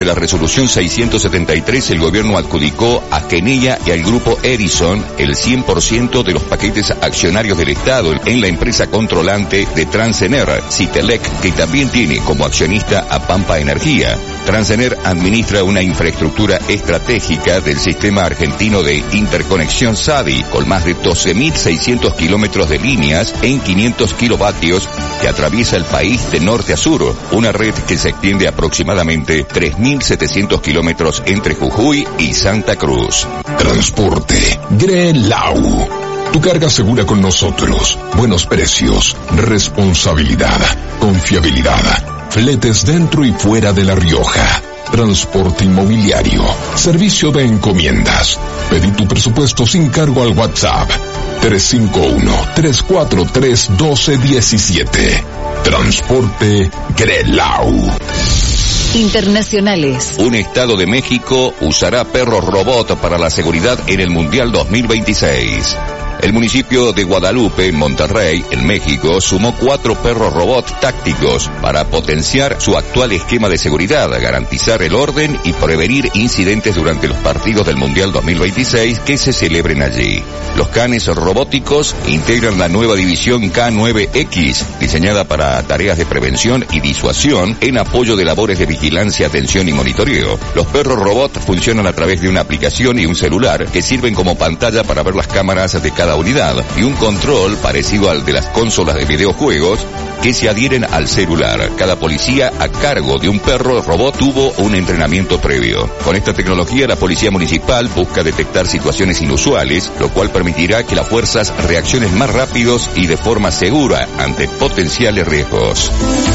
la resolución 673, el gobierno adjudicó a Kenia y al grupo Edison el 100% de los paquetes accionarios del Estado en la empresa controlante de Transener, Citelec, que también tiene como accionista a Pampa Energía. Transener administra una infraestructura estratégica del sistema argentino de interconexión SADI, con más de 12.600 kilómetros de líneas en 500 kilovatios que atraviesa el país de norte a sur, una red que se extiende aproximadamente 3.700 kilómetros entre Jujuy y Santa Cruz. Transporte Grelau. Tu carga segura con nosotros. Buenos precios, responsabilidad, confiabilidad. Fletes dentro y fuera de La Rioja. Transporte inmobiliario. Servicio de encomiendas. Pedí tu presupuesto sin cargo al WhatsApp. 351-343-1217. Transporte Grelau. Internacionales. Un estado de México usará perros robot para la seguridad en el Mundial 2026. El municipio de Guadalupe, en Monterrey, en México, sumó 4 perros robot tácticos para potenciar su actual esquema de seguridad, garantizar el orden y prevenir incidentes durante los partidos del Mundial 2026 que se celebren allí. Los canes robóticos integran la nueva división K9X, diseñada para tareas de prevención y disuasión en apoyo de labores de vigilancia, atención y monitoreo. Los perros robot funcionan a través de una aplicación y un celular que sirven como pantalla para ver las cámaras de cada unidad y un control parecido al de las consolas de videojuegos que se adhieren al celular. Cada policía a cargo de un perro robot tuvo un entrenamiento previo. Con esta tecnología, la policía municipal busca detectar situaciones inusuales, lo cual permitirá que las fuerzas reaccionen más rápidos y de forma segura ante potenciales riesgos.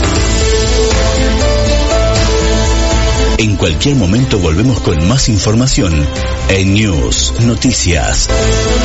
En cualquier momento volvemos con más información en News Noticias.